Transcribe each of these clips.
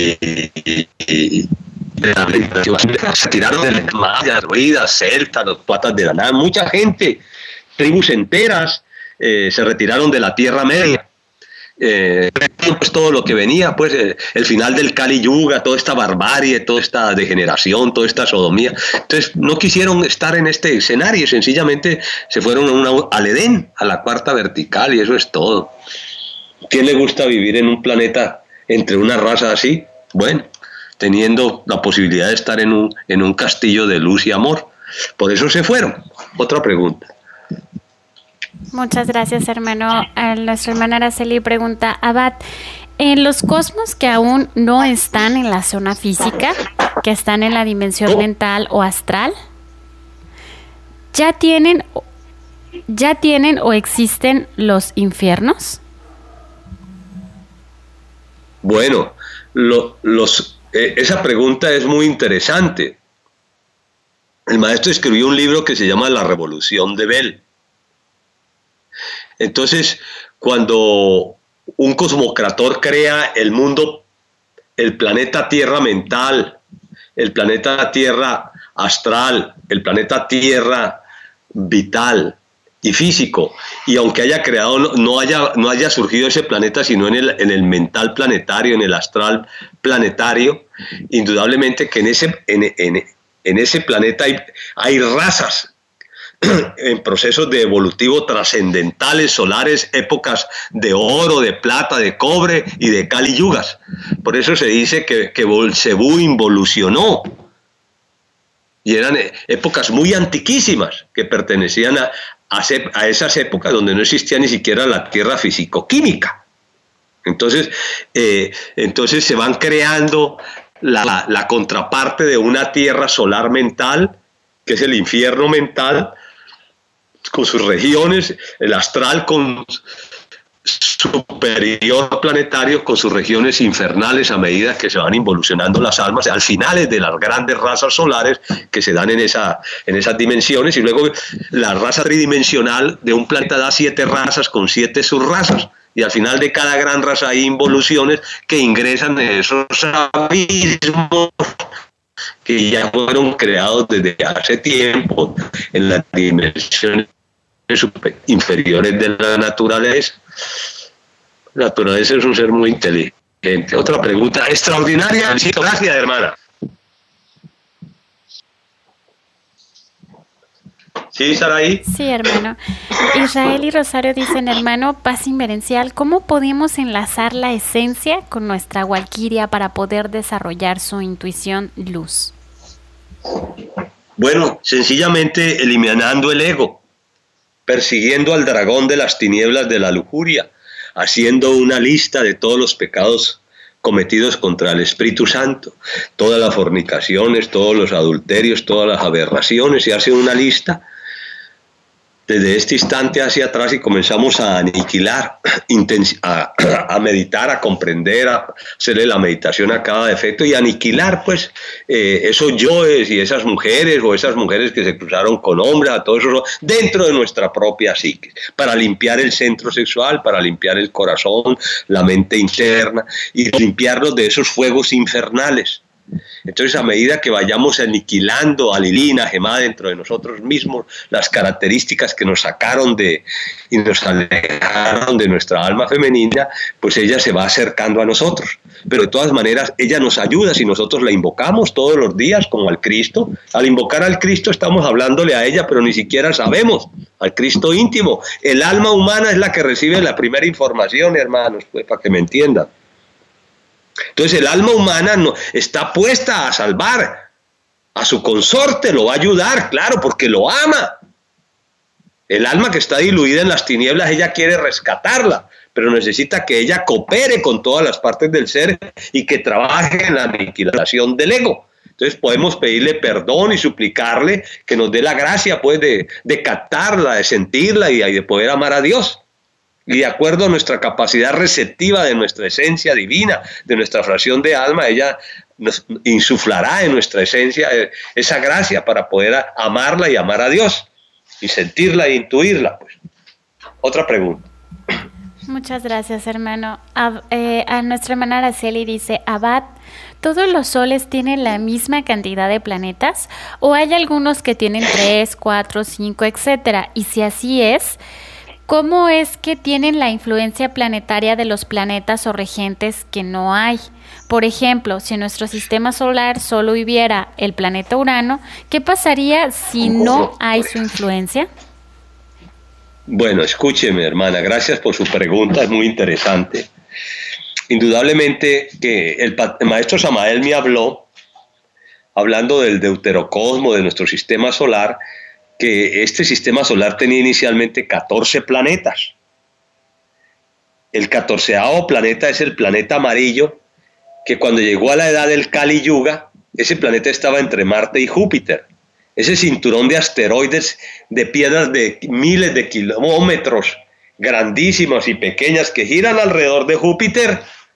de la meditación, se tiraron de las mayas, druidas, celtas, los patas de la nada, mucha gente, tribus enteras, se retiraron de la Tierra Media. Pues todo lo que venía, pues el final del Kali Yuga, toda esta barbarie, toda esta degeneración, toda esta sodomía. Entonces no quisieron estar en este escenario, sencillamente se fueron al Edén, a la cuarta vertical, y eso es todo. ¿Quién le gusta vivir en un planeta entre una raza así? Bueno, teniendo la posibilidad de estar en un castillo de luz y amor. Por eso se fueron. Otra pregunta. Muchas gracias, hermano. Nuestra hermana Araceli pregunta, Abad, en los cosmos que aún no están en la zona física, que están en la dimensión mental o astral, ¿ya tienen o existen los infiernos? Bueno, esa pregunta es muy interesante. El maestro escribió un libro que se llama La Revolución de Bel. Entonces, cuando un cosmocrator crea el mundo, el planeta Tierra mental, el planeta Tierra astral, el planeta Tierra vital y físico, y aunque haya creado, no haya surgido ese planeta sino en el mental planetario, en el astral planetario, indudablemente que en ese planeta hay razas en procesos de evolutivo trascendentales, solares, épocas de oro, de plata, de cobre y de Kali Yugas. Por eso se dice que Belcebú involucionó. Y eran épocas muy antiquísimas que pertenecían a esas épocas donde no existía ni siquiera la tierra físico-química. Entonces se van creando la contraparte de una tierra solar mental, que es el infierno mental, con sus regiones, el astral con superior planetario, con sus regiones infernales a medida que se van involucionando las almas, al final de las grandes razas solares que se dan en esas dimensiones, y luego la raza tridimensional de un planeta da 7 razas con 7 subrazas, y al final de cada gran raza hay involuciones que ingresan en esos abismos que ya fueron creados desde hace tiempo en las dimensiones inferiores de la naturaleza. La naturaleza es un ser muy inteligente. Otra pregunta extraordinaria. Gracias, hermana. ¿Sí, Saraí? Sí, hermano. Israel y Rosario dicen, hermano, paz inmerencial, ¿cómo podemos enlazar la esencia con nuestra Walquiria para poder desarrollar su intuición luz? Bueno, sencillamente eliminando el ego, persiguiendo al dragón de las tinieblas de la lujuria, haciendo una lista de todos los pecados cometidos contra el Espíritu Santo, todas las fornicaciones, todos los adulterios, todas las aberraciones, y hace una lista desde este instante hacia atrás, y comenzamos a aniquilar, a meditar, a comprender, a hacerle la meditación a cada defecto y aniquilar pues esos yoes y esas mujeres, o esas mujeres que se cruzaron con hombres, a todo eso dentro de nuestra propia psique, para limpiar el centro sexual, para limpiar el corazón, la mente interna, y limpiarlos de esos fuegos infernales. Entonces, a medida que vayamos aniquilando a Lilina, Gemá, dentro de nosotros mismos, las características que nos sacaron y nos alejaron de nuestra alma femenina, pues ella se va acercando a nosotros. Pero de todas maneras, ella nos ayuda si nosotros la invocamos todos los días, como al Cristo. Al invocar al Cristo estamos hablándole a ella, pero ni siquiera sabemos, al Cristo íntimo. El alma humana es la que recibe la primera información, hermanos, pues, para que me entiendan. Entonces el alma humana no, está puesta a salvar a su consorte, lo va a ayudar, claro, porque lo ama. El alma que está diluida en las tinieblas, ella quiere rescatarla, pero necesita que ella coopere con todas las partes del ser y que trabaje en la aniquilación del ego. Entonces podemos pedirle perdón y suplicarle que nos dé la gracia pues de captarla, de sentirla y de poder amar a Dios. Y de acuerdo a nuestra capacidad receptiva de nuestra esencia divina, de nuestra fracción de alma, ella nos insuflará en nuestra esencia esa gracia para poder amarla y amar a Dios, y sentirla e intuirla. Pues. Otra pregunta. Muchas gracias, hermano. A nuestra hermana Araceli dice, Abad, ¿todos los soles tienen la misma cantidad de planetas? ¿O hay algunos que tienen 3, 4, 5, etcétera? Y si así es, ¿cómo es que tienen la influencia planetaria de los planetas o regentes que no hay? Por ejemplo, si en nuestro sistema solar solo hubiera el planeta Urano, ¿qué pasaría si no hay su influencia? Bueno, escúcheme, hermana, gracias por su pregunta, es muy interesante. Indudablemente que el maestro Samael me habló, hablando del deuterocosmo, de nuestro sistema solar, que este sistema solar tenía inicialmente 14 planetas. El 14º planeta es el planeta amarillo, que cuando llegó a la edad del Kali Yuga, ese planeta estaba entre Marte y Júpiter. Ese cinturón de asteroides, de piedras de miles de kilómetros, grandísimas y pequeñas, que giran alrededor de Júpiter,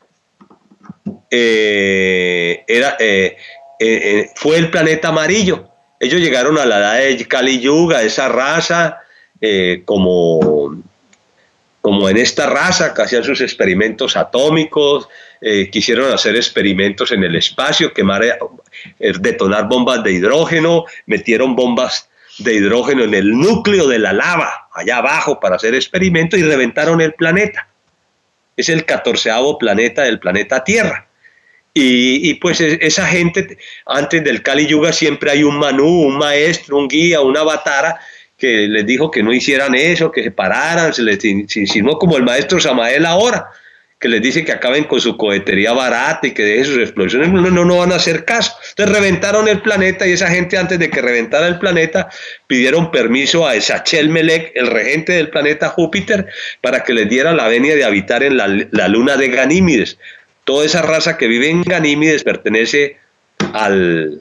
fue el planeta amarillo. Ellos llegaron a la edad de Kali Yuga, esa raza, como en esta raza, que hacían sus experimentos atómicos, quisieron hacer experimentos en el espacio, detonar bombas de hidrógeno, metieron bombas de hidrógeno en el núcleo de la lava, allá abajo, para hacer experimentos, y reventaron el planeta. Es el 14º planeta del planeta Tierra. Y pues esa gente, antes del Kali Yuga, siempre hay un manú, un maestro, un guía, un avatara, que les dijo que no hicieran eso, que se pararan, se les insinuó, como el maestro Samael ahora, que les dice que acaben con su cohetería barata y que dejen sus explosiones, no van a hacer caso. Entonces reventaron el planeta, y esa gente, antes de que reventara el planeta, pidieron permiso a Shachel-Melech, el regente del planeta Júpiter, para que les diera la venia de habitar en la luna de Ganímedes. Toda esa raza que vive en Ganímedes pertenece al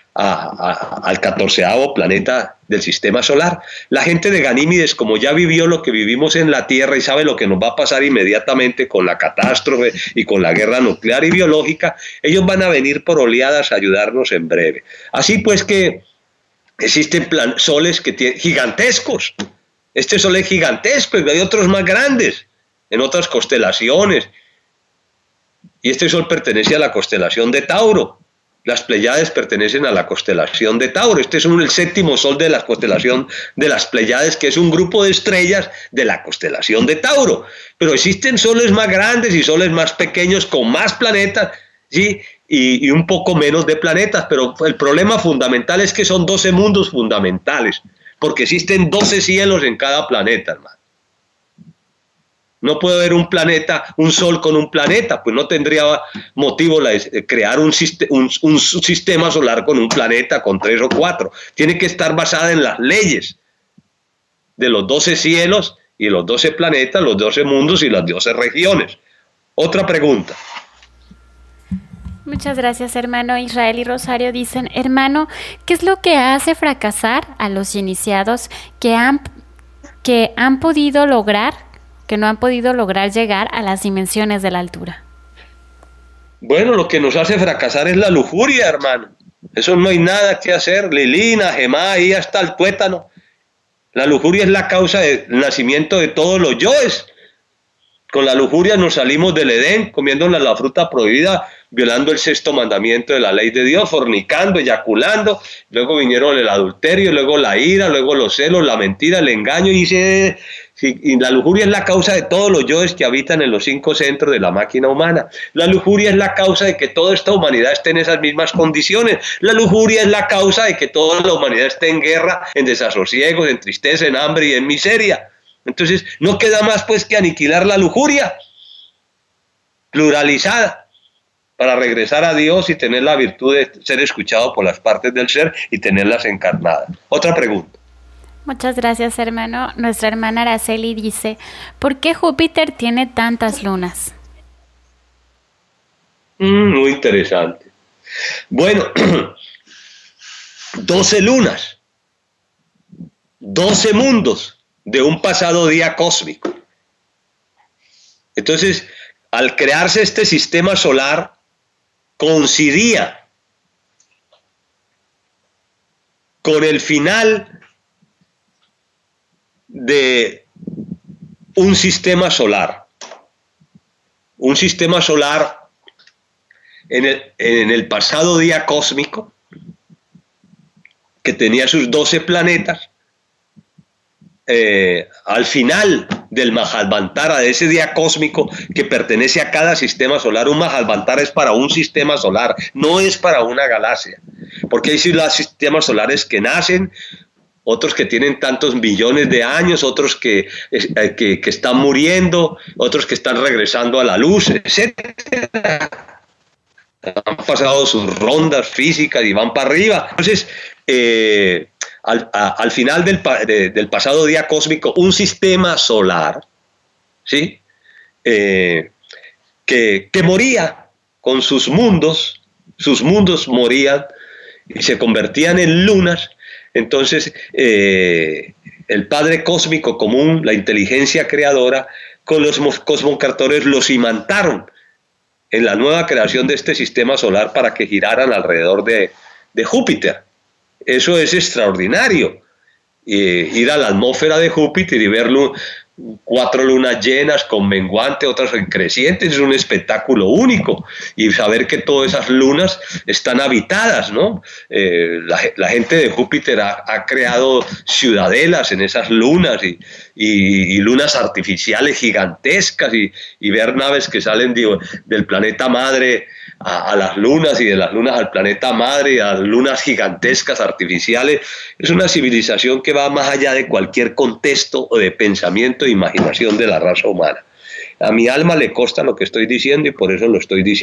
14º planeta del sistema solar. La gente de Ganímedes, como ya vivió lo que vivimos en la Tierra y sabe lo que nos va a pasar inmediatamente con la catástrofe y con la guerra nuclear y biológica, ellos van a venir por oleadas a ayudarnos en breve. Así pues que existen soles gigantescos. Este sol es gigantesco y hay otros más grandes en otras constelaciones. Y este sol pertenece a la constelación de Tauro. Las Pléyades pertenecen a la constelación de Tauro. Este es el 7º sol de la constelación de las Pléyades, que es un grupo de estrellas de la constelación de Tauro. Pero existen soles más grandes y soles más pequeños con más planetas, ¿sí? y un poco menos de planetas. Pero el problema fundamental es que son 12 mundos fundamentales, porque existen 12 cielos en cada planeta, hermano. No puede haber un sol con un planeta, pues no tendría motivo crear un sistema solar con un planeta, con 3 o 4. Tiene que estar basada en las leyes de los 12 cielos y los 12 planetas, los 12 mundos y las 12 regiones. Otra pregunta. Muchas gracias, hermano. Israel y Rosario dicen, hermano, ¿qué es lo que hace fracasar a los iniciados que no han podido lograr llegar a las dimensiones de la altura? Bueno, lo que nos hace fracasar es la lujuria, hermano. Eso no hay nada que hacer. Lilina, Gemá, ahí hasta el tuétano. La lujuria es la causa del nacimiento de todos los yoes. Con la lujuria nos salimos del Edén, comiéndonos la fruta prohibida, violando el 6º mandamiento de la ley de Dios, fornicando, eyaculando. Luego vinieron el adulterio, luego la ira, luego los celos, la mentira, el engaño. Y la lujuria es la causa de todos los yoes que habitan en los 5 centros de la máquina humana. La lujuria es la causa de que toda esta humanidad esté en esas mismas condiciones. La lujuria es la causa de que toda la humanidad esté en guerra, en desasosiegos, en tristeza, en hambre y en miseria. Entonces no queda más pues que aniquilar la lujuria pluralizada para regresar a Dios y tener la virtud de ser escuchado por las partes del ser y tenerlas encarnadas. Otra pregunta. Muchas gracias, hermano. Nuestra hermana Araceli dice, ¿por qué Júpiter tiene tantas lunas? Muy interesante. Bueno, 12 lunas, 12 mundos de un pasado día cósmico. Entonces, al crearse este sistema solar, coincidía con el final de un sistema solar. un sistema solar en el pasado día cósmico, que tenía sus 12 planetas. Al final del Mahalvantara, de ese día cósmico que pertenece a cada sistema solar. Un Mahalvantara es para un sistema solar, no es para una galaxia, porque hay sistemas solares que nacen, otros que tienen tantos millones de años, otros que están muriendo, otros que están regresando a la luz, etc. Han pasado sus rondas físicas y van para arriba. Entonces, al final del pasado día cósmico, un sistema solar, ¿sí? Que moría con sus mundos morían y se convertían en lunas. Entonces, el Padre Cósmico Común, la inteligencia creadora, con los cosmocartores los imantaron en la nueva creación de este sistema solar para que giraran alrededor de Júpiter. Eso es extraordinario. Ir a la atmósfera de Júpiter y ver 4 lunas llenas con menguante, otras en crecientes, es un espectáculo único. Y saber que todas esas lunas están habitadas, ¿no? La gente de Júpiter ha creado ciudadelas en esas lunas y lunas artificiales gigantescas y ver naves que salen del planeta madre a las lunas y de las lunas al planeta madre y a las lunas gigantescas artificiales. Es una civilización que va más allá de cualquier contexto o de pensamiento e imaginación de la raza humana. A mi alma le consta lo que estoy diciendo y por eso lo estoy diciendo.